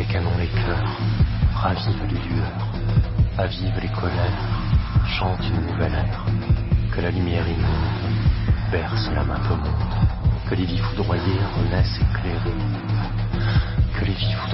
canons les cœurs, ravivent les lueurs, avivent les colères, chantent une nouvelle ère, que la lumière immonde berce l'âme un peu monde, que les vies foudroyées renaissent éclairées, que les vies